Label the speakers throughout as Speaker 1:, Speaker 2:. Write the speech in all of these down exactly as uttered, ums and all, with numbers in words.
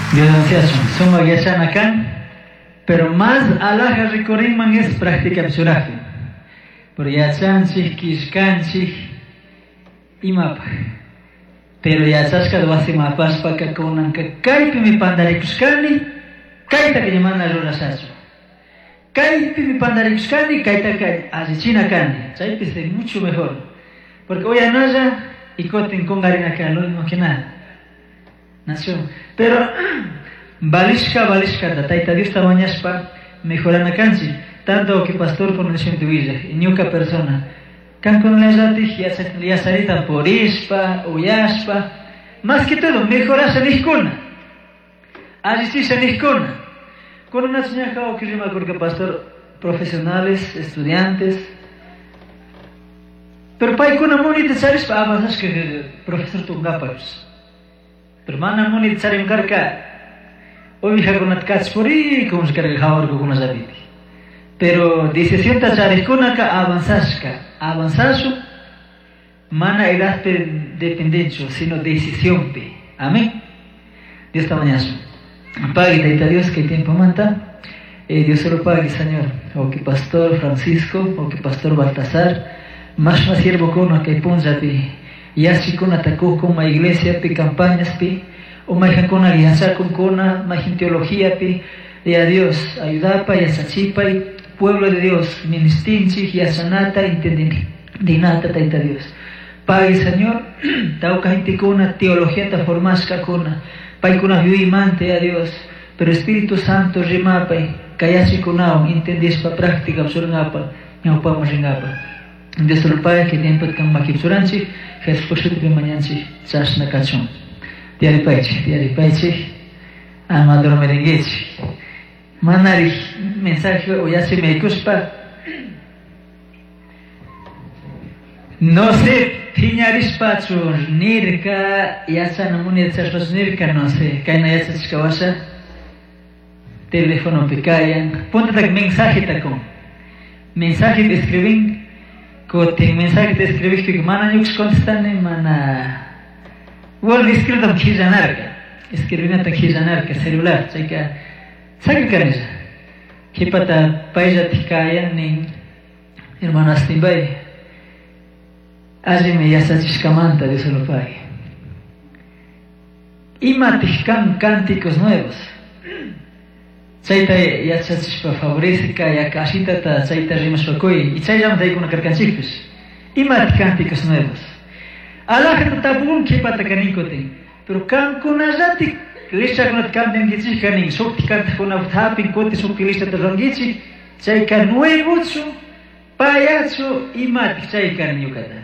Speaker 1: Dios gracias, somos yachan acá, pero más alaja recorriman es práctica absuraje. Por yachan sich kishkanchik imap. Pero yachashka duasi mapas pa ka konan ka kaipi mi pandarikuskani, kaita que llaman rurasacho. Kaipi mi pandarikuskani, kaita ka azichina kani. Chaipi es mucho mejor. Porque hoy anaya y coten con garina acá, lo mismo que nada. Nació. Pero balishka balishka da taita Dios tamañaspa mejorana canchi tanto que pastor con el siento villa y ñuca persona can con la jati ya salita por ispa uyaspa más que todo mejoras en iscona allí sí en iscona con una señal que rima porque pastor profesionales estudiantes pero para con una monita sabes para avanzar que profesor tungapas pero mana monita sabes carga hoy me hago una catspori como se carga ahora con una zabiti pero decisión tachar con acá avanzasca avanzasu mana edad dependencia sino decisión pe amén Dios esta mañana pague taita Dios que tiempo manta eh, Dios se lo pague Señor o que pastor Francisco o que pastor Baltasar más más siervo con una que ponja pe y así con atacó con una iglesia pe campañas pe o más con una alianza con una más teología pe y a Dios ayuda y a sachipa y pueblo de Dios ministinchi y a sanata dinata taita Dios pague Señor tauca gente con una teología ta formasca con una pai con una vivimante a Dios pero Espíritu Santo remapa kayasi con una entendés pa práctica absurnapa no podemos ringapa Dios lo pague que tiempo kan makipsuranchi Jesús te mañanchi chasna cachón Tiari paiche, tiari paiche, amador merengueche. Manari mensaje o ya se me cuspa. No sé, piñaris pacho, nirka, ya sana muni tsarpas nirka, no sé, kaina ya tsachkawasa. Teléfono picayan. Ponte tak mensaje tako. Mensaje te escribin, kote mensaje te escribis que mana yux contestane, mana. Bueno, escrito en Kijanarka, escribí en Kijanarka, celular, chica, ¿sabes qué es? Que para país tikaya ni hermanas timbay, allí me ya se chiscamanta de solo país. Y matiscan cánticos nuevos. Chaita ya se favorece que ya casita ta chaita rimas pacoy y chaita me da con carcanchicos. Y matiscánticos nuevos. Allah kata tabun kipata kanikote pero kan kuna jati lista kunat kan dengichi kaning sok tikat kuna thapin kote sok lista tarangichi chay kan nuevocho payacho y mat chay kan yukata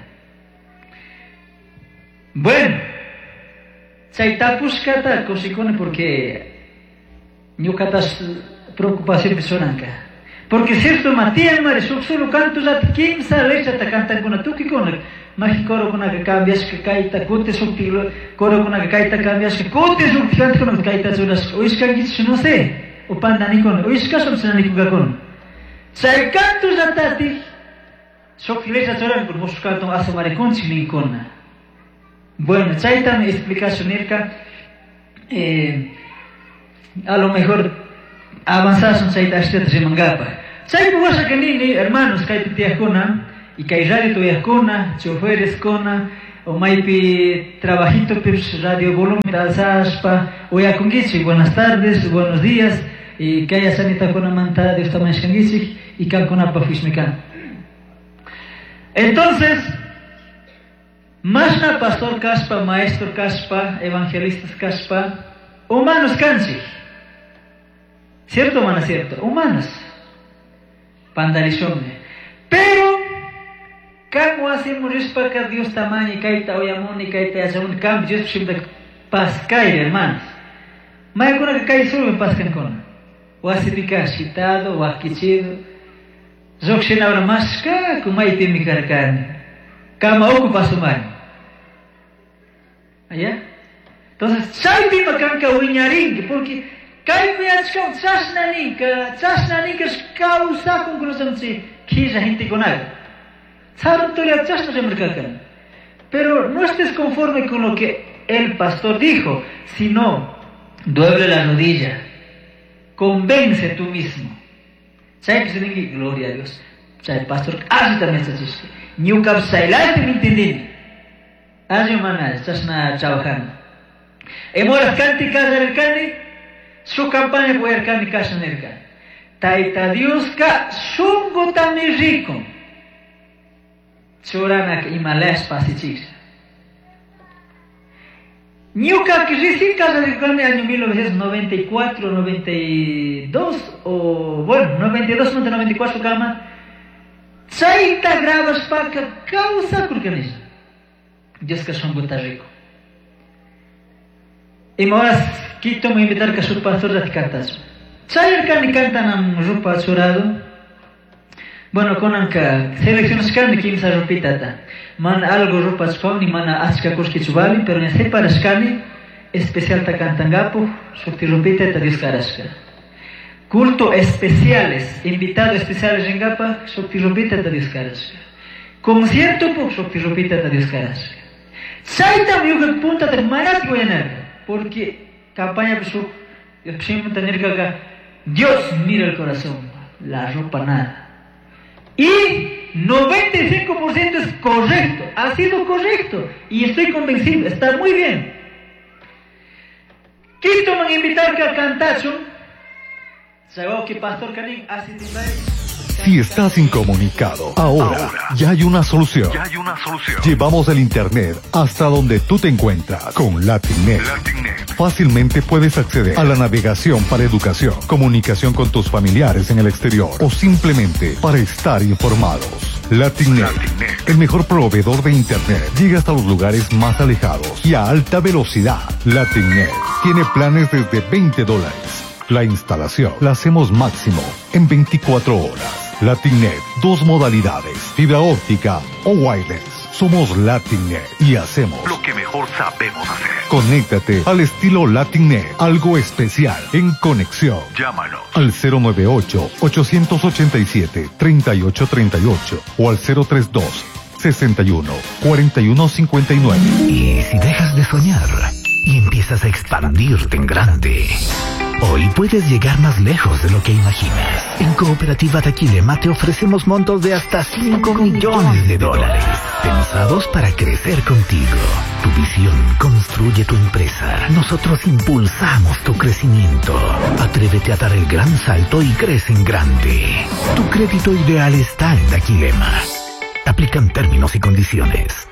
Speaker 1: bueno chay tapus kata kosikone porque yukatas preocupación personanka porque cierto matia mare sok solo canto jati kimsa lista ta cantan kuna tuki kuna Mas coro con que cambias que caita cote subtilo coro con que caita cambias que cote subtilante con que caita zuras o isca gits no sé o pandani con o isca subsanani con sai canto zatati sofilesa zoran con moscato asomare con silicona bueno chaita me explicación irka eh a lo mejor avanzar son chaita este se mangapa sai pues que ni hermanos caita tiacona y que hay radio todavía cona, choferes cona, o maipi trabajito pues radio volumen alzaspa, o ya con gichi, buenas tardes, buenos días, y que haya sanita con manta de esta mancha gichi, y can con apa fishmecan. Entonces, más na pastor caspa, maestro caspa, evangelistas caspa, humanos canchi. ¿Cierto o no es cierto? Humanos. Pandalizome. Pero, ¿cómo hacemos esto para que Dios tamaño y caita oyamón y caita hace un cambio? Yo siempre pascaire, hermanos. Más con que cae solo me pascan con. O así pica citado, o aquichido. Yo que se abra más que como hay mi carcane. Cama ocupa su mano. ¿Allá? Entonces, ¿sabe bien bacán que uñarín? Porque cae me ha chacado chasnanica, chasnanica es causa con cruzan si quisa gente con algo. Pero no estés conforme con lo que el pastor dijo, sino Doble la rodilla. Convence tú mismo. ¿Sabes que se diga gloria a Dios? ¿Sabes, pastor? Así también se dice. Ni un capsailante me entendí. Así maná, estás trabajando. Emoras cánticas del cani, su campaña puede ir cani casa en el cani. Taita Dios ka sungo también rico. Churanak Himalayas pasichis. Ñuka que recién casa del cani año mil novecientos noventa y cuatro, noventa y dos o bueno, noventa y dos, noventa y cuatro cama. Chaita grabas para causa kurkanis. Dios que sungo ta rico. Y ahora quito me invitar que su pastor de cantas. Sayer cani cantan a rupa churado. Bueno, con anka selecciones cani quince rupitata. Man algo rupa spam ni mana aska kurski chubali, pero en este para cani especial ta cantangapo, surti rupita ta discaraska. Culto especiales, invitados especiales en gapa, surti rupita ta discaraska. Concierto por surti rupita ta discaraska. Saita miuga punta de marat buena. Porque campaña pesó, yo siempre tener que acá, Dios mira el corazón, la ropa nada. Y noventa y cinco por ciento es correcto, ha sido correcto, y estoy convencido, está muy bien. Quito me invitar que a cantar, ¿sabes que Pastor Karim hace timbre?
Speaker 2: Si estás incomunicado, ahora, ahora ya hay una solución. Ya hay una solución. Llevamos el internet hasta donde tú te encuentras con LatinNet. LatinNet. Fácilmente puedes acceder a la navegación para educación, comunicación con tus familiares en el exterior o simplemente para estar informados. LatinNet, LatinNet, el mejor proveedor de internet, llega hasta los lugares más alejados y a alta velocidad. LatinNet tiene planes desde veinte dólares. La instalación la hacemos máximo en veinticuatro horas. LatinNet, dos modalidades, fibra óptica o wireless. Somos LatinNet y hacemos lo que mejor sabemos hacer. Conéctate al estilo LatinNet, algo especial en conexión. Llámanos al cero nueve ocho, ocho ocho siete, tres ocho tres ocho o al cero tres dos, sesenta y uno, cuarenta y uno cincuenta y nueve.
Speaker 3: Y si dejas de soñar y empiezas a expandirte en grande, hoy puedes llegar más lejos de lo que imaginas. En Cooperativa Taquilema te ofrecemos montos de hasta cinco millones de dólares, pensados para crecer contigo. Tu visión construye tu empresa. Nosotros impulsamos tu crecimiento. Atrévete a dar el gran salto y crece en grande. Tu crédito ideal está en Taquilema. Aplican términos y condiciones.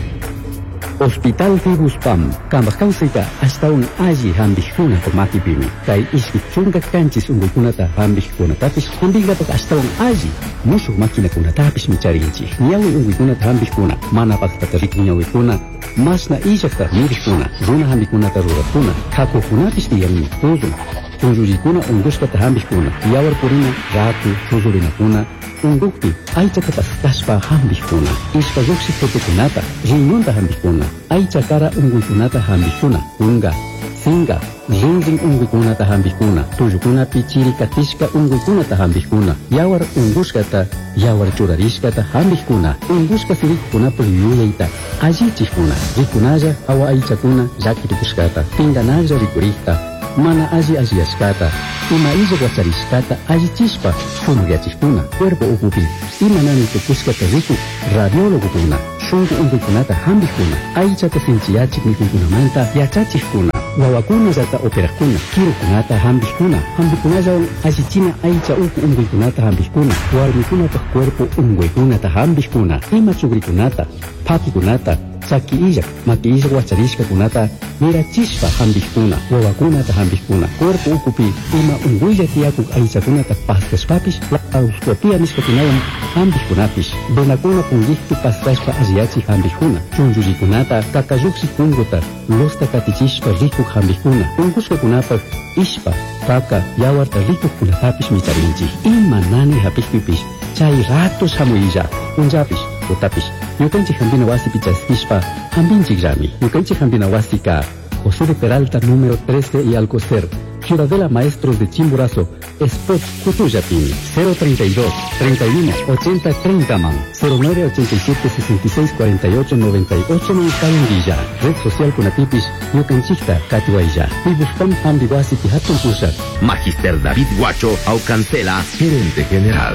Speaker 4: Hospital Fibuspam, Kambakausita, hasta un aji hambihuna tomaki bimi. Kai iskitsunga kanchis ungukunata hambihuna tapis, hambigatak hasta un aji. Musuh makina kuna tapis micarinci. Nyawi ungukunata hambihuna, mana pakatarik nyawi kuna. Masna ijakta mirikuna, zuna hambikuna tarurakuna. Kaku kunatis diami, tuzun. Tunjurikuna unguskata hambihuna. Yawar purina, ratu, tuzurina kuna. Ungukti, aicha katastaspa hambihuna. Ispa yuksi fotokunata, rinonta hambihuna. Aicha kara unguikunata hambihuna. Unga, singa, rinring unguikunata hambihuna. Tuyukuna pichiri katishka unguikunata hambihuna. Yawar unguskata, yawar churariskata hambihuna. Unguska sirikuna puliyuyaita. Ajichihuna, rikunaya awa aicha kuna jakirikuskata. Pinganaja rikurihta. Mana aji ajiaskata, ima iza guachariskata, aji chispa, funugiachikuna, cuerpo upupi, ima nani tukuskata riku, radiólogo kuna, shungu unguikunata hambikuna, aichata sinchiachik nikunkunamanta, yachachikuna, wawakuna zata operakuna, kirukunata hambikuna, hambikunaza ajichina aicha uku unguikunata hambikuna, warmikunata cuerpo unguikunata hambikuna, ima chugrikunata, pakikunata, Saki ijak, maki ijak wacharishka kunata, mira chispa hambikuna, wawakunata hambikuna, cuerpo ukupi, ima unguilla tiakuk aicha kunata paskas papis, la auskopia niska kunayam hambikunapis, benakuna pungiktu paskaspa aziachi hambikuna, chunjuji kunata, kakayuksi kungota, losta katichispa rikuk hambikuna, unguska kunapa, ispa, kaka, yawarta rikuk kunatapis micharinchi, ima nani hapikpipis, chay ratos hamuilla, unjapis, utapis, yukanchi hambina wasi pichaskispa, hambinchik rami, yukanchi hambina wasi ka, José de Peralta número trece y Alcocer, Ciudadela Maestros de Chimborazo, Spot Cutuyapini, cero treinta y dos, treinta y uno, ochenta, treinta man, cero nueve ochenta y siete, sesenta y seis, cuarenta y ocho, noventa y ocho Calendilla, red social Kunatipis, Yocanchicta, Catuaya, Pibuspam Ambiguasi Tihatun Pusat.
Speaker 3: Magister David Guacho Aucancela, gerente general.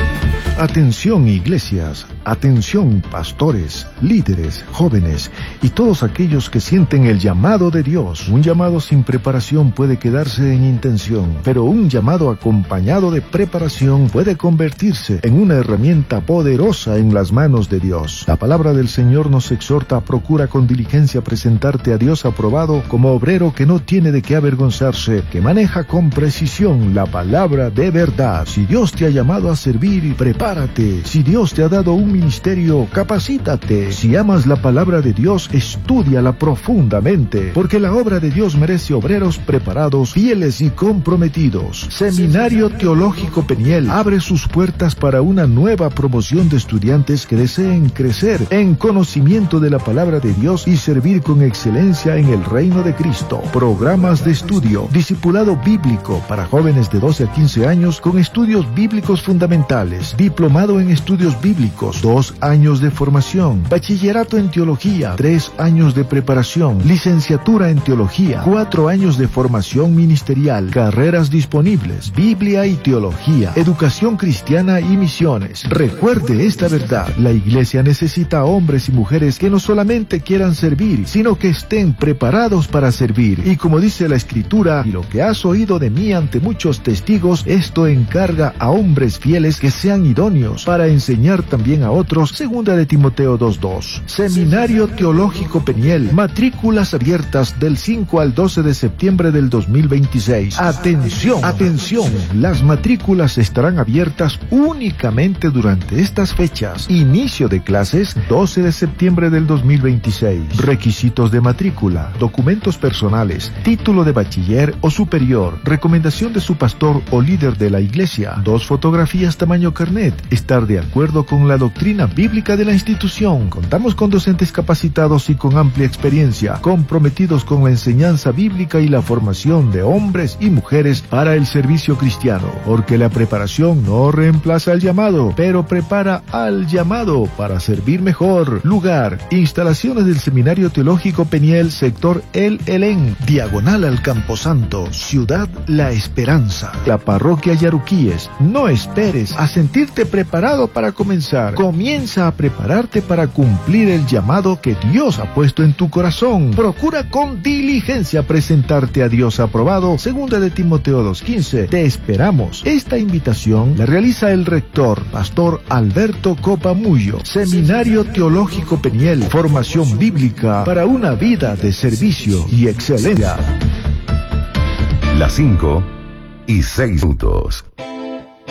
Speaker 5: Atención iglesias, atención pastores, líderes, jóvenes y todos aquellos que sienten el llamado de Dios. Un llamado sin preparación puede quedarse en intención, pero un llamado acompañado de preparación puede convertirse en una herramienta poderosa en las manos de Dios. La palabra del Señor nos exhorta: procura con diligencia presentarte a Dios aprobado como obrero que no tiene de qué avergonzarse, que maneja con precisión la palabra de verdad. Si Dios te ha llamado a servir, prepárate. Si Dios te ha dado un ministerio, capacítate. Si amas la palabra de Dios, estúdiala profundamente, porque la obra de Dios merece obreros preparados, fieles y comprometidos. Seminario Teológico Peniel abre sus puertas para una nueva promoción de estudiantes que deseen crecer en conocimiento de la palabra de Dios y servir con excelencia en el reino de Cristo. Programas de estudio: discipulado bíblico para jóvenes de doce a quince años con estudios bíblicos fundamentales, diplomado en estudios bíblicos, dos años de formación, bachillerato en teología, tres años de preparación, licenciatura en teología, cuatro años de formación ministerial, carreras disponibles, Biblia y teología, educación cristiana y misiones. Recuerde esta verdad: la iglesia necesita hombres y mujeres que no solamente quieran servir, sino que estén preparados para servir. Y como dice la Escritura: y lo que has oído de mí ante muchos testigos, esto encarga a hombres fieles que sean idóneos para enseñar también a otros. Segunda de Timoteo dos dos. Seminario Teológico Peniel, matrículas abiertas del cinco al doce de septiembre del dos mil veintiséis. Atención, atención, las matrículas estarán abiertas únicamente durante estas fechas. Inicio de clases doce de septiembre del dos mil veintiséis. Requisitos de matrícula: documentos personales, título de bachiller o superior, recomendación de su pastor o líder de la iglesia, dos fotografías tamaño carnet, estar de acuerdo con la doctrina bíblica de la institución. Contamos con docentes capacitados y con amplia experiencia, comprometidos con la enseñanza bíblica y la formación de hombres y mujeres para el servicio cristiano, porque la preparación no reemplaza al llamado, pero prepara al llamado para servir mejor. Lugar: instalaciones del Seminario Teológico Peniel, sector El Elén, diagonal al Camposanto, Ciudad La Esperanza, la parroquia Yaruquíes. No esperes a sentirte preparado para comenzar. Comienza a prepararte para cumplir el llamado que Dios ha puesto en tu corazón. Procura con diligencia presentarte a Dios aprobado. Segunda de Timoteo dos quince. Te esperamos. Esta invitación la realiza el rector, Pastor Alberto Copamullo. Seminario Teológico Peniel, formación bíblica para una vida de servicio y excelencia.
Speaker 6: Las cinco y seis minutos.